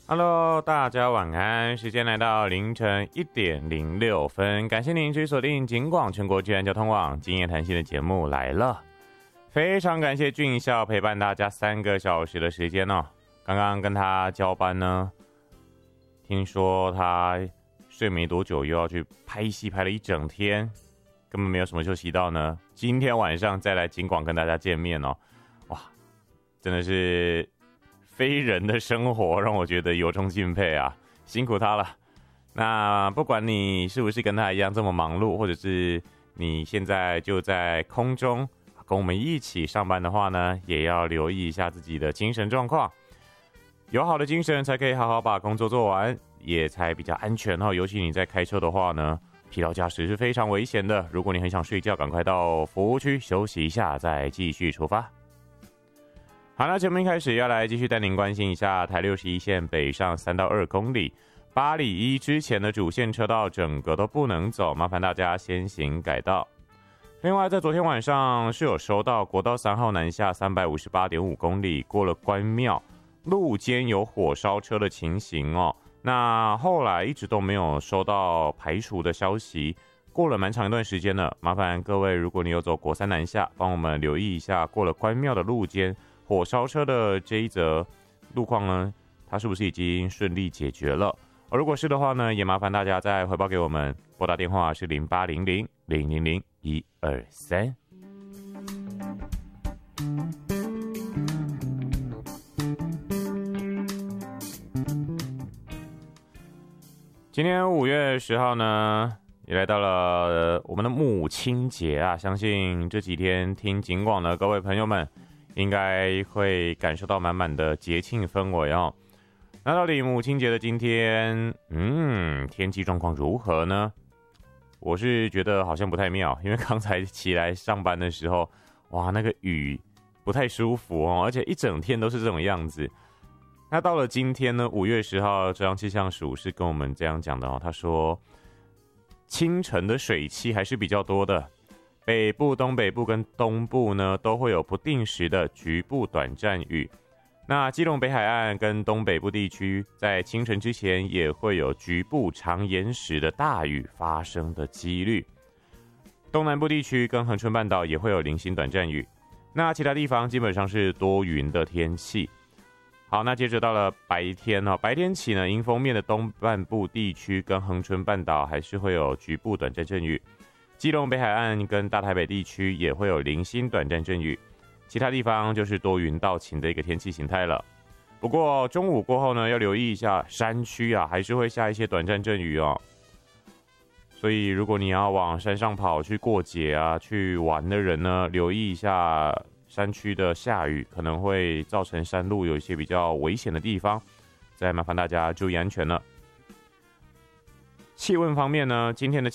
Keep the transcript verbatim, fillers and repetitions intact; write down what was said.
Hello， 大家晚安，时间来到凌晨一点零六分，感谢您继续锁定警广全国居然交通网今夜谈心的节目来了，非常感谢俊孝陪伴大家三个小时的时间哦。刚刚跟他交班呢，听说他睡没多久又要去拍戏，拍了一整天，根本没有什么休息到呢。今天晚上再来警广跟大家见面哦，哇，真的是非人的生活让我觉得由衷敬佩啊，辛苦他了。那不管你是不是跟他一样这么忙碌，或者是你现在就在空中跟我们一起上班的话呢，也要留意一下自己的精神状况。有好的精神才可以好好把工作做完，也才比较安全哦。尤其你在开车的话呢，疲劳驾驶是非常危险的。如果你很想睡觉，赶快到服务区休息一下，再继续出发。好，那节目一开始要来继续带您关心一下台六十一线北上三到二公里，八里一之前的主线车道整个都不能走，麻烦大家先行改道。另外，在昨天晚上是有收到国道三号南下三百五十八点五公里过了关庙，路肩有火烧车的情形哦。那后来一直都没有收到排除的消息，过了蛮长一段时间了。麻烦各位，如果你有走国三南下，帮我们留意一下过了关庙的路肩火烧车的这一则路况呢，它是不是已经顺利解决了？而如果是的话呢，也麻烦大家再回报给我们，拨打电话是零八零零零零零一二三。今天五月十号呢，也来到了我们的母亲节啊！相信这几天听警广的各位朋友们，应该会感受到满满的节庆氛围哦。那到底母亲节的今天，嗯，天气状况如何呢？我是觉得好像不太妙，因为刚才起来上班的时候，哇，那个雨不太舒服哦，而且一整天都是这种样子。那到了今天呢，五月十号，中央气象署是跟我们这样讲的哦，他说清晨的水汽还是比较多的。北部、东北部跟东部呢，都会有不定时的局部短暂雨。那基隆北海岸跟东北部地区，在清晨之前也会有局部长延时的大雨发生的几率。东南部地区跟恒春半岛也会有零星短暂雨。那其他地方基本上是多云的天气。好，那接着到了白天哦，白天起呢，迎风面的东半部地区跟恒春半岛还是会有局部短暂阵雨。基隆北海岸跟大台北地区也会有零星短暂阵雨，其他地方就是多云到晴的一个天气形态了。不过中午过后呢，要留意一下山区啊，还是会下一些短暂阵雨哦。所以如果你要往山上跑去过节啊、去玩的人呢，留意一下山区的下雨，可能会造成山路有一些比较危险的地方，再麻烦大家注意安全了。气温方面呢，今天的